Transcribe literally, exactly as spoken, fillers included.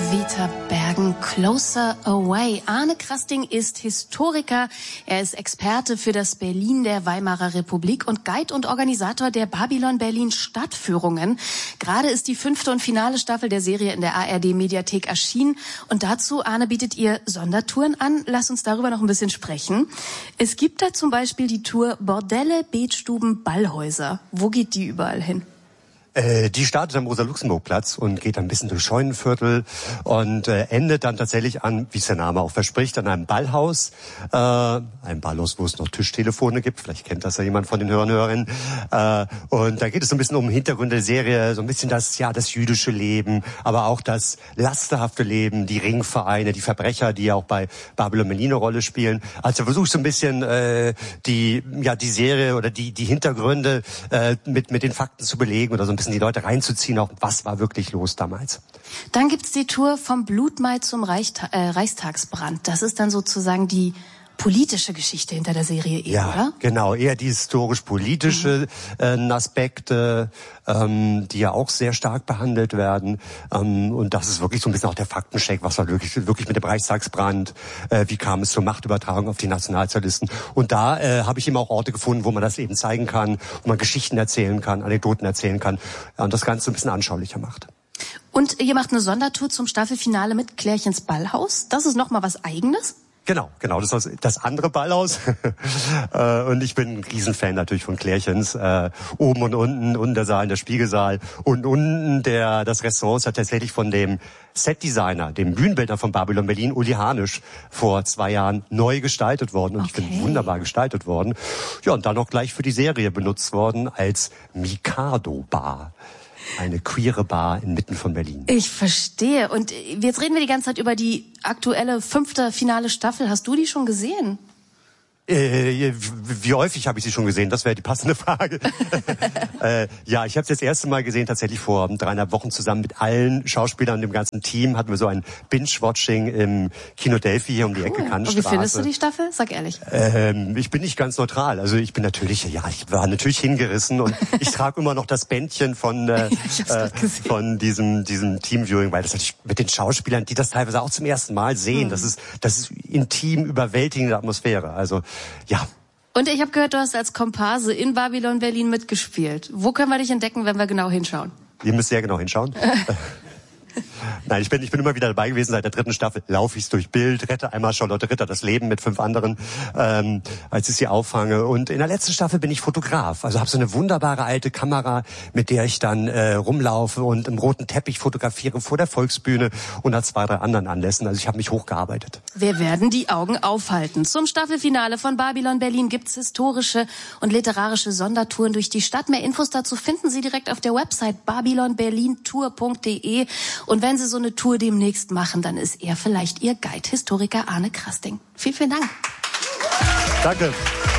Vita Bergen, Closer Away. Arne Krasting ist Historiker. Er ist Experte für das Berlin der Weimarer Republik und Guide und Organisator der Babylon Berlin Stadtführungen. Gerade ist die fünfte und finale Staffel der Serie in der A R D-Mediathek erschienen. Und dazu, Arne, bietet ihr Sondertouren an. Lass uns darüber noch ein bisschen sprechen. Es gibt da zum Beispiel die Tour Bordelle, Betstuben, Ballhäuser. Wo geht die überall hin? Die startet am Rosa-Luxemburg-Platz und geht ein bisschen durch Scheunenviertel und äh, endet dann tatsächlich an, wie es der Name auch verspricht, an einem Ballhaus. Äh, ein Ballhaus, wo es noch Tischtelefone gibt. Vielleicht kennt das ja jemand von den Hörern und Hörerinnen. Äh, und da geht es so ein bisschen um Hintergrund der Serie, so ein bisschen das, ja, das jüdische Leben, aber auch das lasterhafte Leben, die Ringvereine, die Verbrecher, die ja auch bei Babylon Berlin eine Rolle spielen. Also versuche ich so ein bisschen äh, die, ja, die Serie oder die, die Hintergründe äh, mit, mit den Fakten zu belegen oder so ein bisschen die Leute reinzuziehen, auch was war wirklich los damals. Dann gibt's die Tour vom Blutmai zum Reichsta- äh, Reichstagsbrand. Das ist dann sozusagen die politische Geschichte hinter der Serie eher, ja, oder? Genau, eher die historisch-politische mhm. äh, Aspekte, ähm, die ja auch sehr stark behandelt werden. Ähm, und das ist wirklich so ein bisschen auch der Faktencheck, was war wirklich, wirklich mit dem Reichstagsbrand, äh, wie kam es zur Machtübertragung auf die Nationalsozialisten. Und da äh, habe ich eben auch Orte gefunden, wo man das eben zeigen kann, wo man Geschichten erzählen kann, Anekdoten erzählen kann und das Ganze ein bisschen anschaulicher macht. Und ihr macht eine Sondertour zum Staffelfinale mit Klärchens Ballhaus. Das ist nochmal was Eigenes? Genau, genau, das ist das andere Ballhaus. Und ich bin ein Riesenfan natürlich von Klärchens. Äh, oben und unten, unten der Saal, der Spiegelsaal. Und unten der, das Restaurant ist ja tatsächlich von dem Setdesigner, dem Bühnenbildner von Babylon Berlin, Uli Hanisch, vor zwei Jahren neu gestaltet worden. Und okay. Ich finde, wunderbar gestaltet worden. Ja, und dann auch gleich für die Serie benutzt worden als Mikado-Bar. Eine queere Bar inmitten von Berlin. Ich verstehe. Und jetzt reden wir die ganze Zeit über die aktuelle fünfte finale Staffel. Hast du die schon gesehen? Äh, wie häufig habe ich sie schon gesehen? Das wäre die passende Frage. äh, ja, ich habe es das erste Mal gesehen, tatsächlich vor dreieinhalb Wochen zusammen mit allen Schauspielern und dem ganzen Team. Hatten wir so ein Binge-Watching im Kino Delphi hier um die cool. Ecke Kantstraße. Und wie findest du die Staffel? Sag ehrlich. Ähm, ich bin nicht ganz neutral. Also ich bin natürlich, ja, ich war natürlich hingerissen und ich trage immer noch das Bändchen von äh, äh, von diesem diesem Teamviewing, weil das natürlich mit den Schauspielern, die das teilweise auch zum ersten Mal sehen, hm. das ist das ist intim überwältigende Atmosphäre. Also ja. Und ich habe gehört, du hast als Komparse in Babylon Berlin mitgespielt. Wo können wir dich entdecken, wenn wir genau hinschauen? Ihr müsst sehr genau hinschauen. Nein, ich bin, ich bin immer wieder dabei gewesen. Seit der dritten Staffel laufe ich durch Bild, rette einmal Charlotte Ritter das Leben mit fünf anderen, ähm, als ich sie auffange. Und in der letzten Staffel bin ich Fotograf. Also habe so eine wunderbare alte Kamera, mit der ich dann äh, rumlaufe und im roten Teppich fotografiere vor der Volksbühne und an zwei, drei anderen Anlässen. Also ich habe mich hochgearbeitet. Wir werden die Augen aufhalten. Zum Staffelfinale von Babylon Berlin gibt's historische und literarische Sondertouren durch die Stadt. Mehr Infos dazu finden Sie direkt auf der Website babylon berlin tour punkt de. Und wenn Sie so eine Tour demnächst machen, dann ist er vielleicht Ihr Guide, Historiker Arne Krasting. Vielen, vielen Dank. Danke.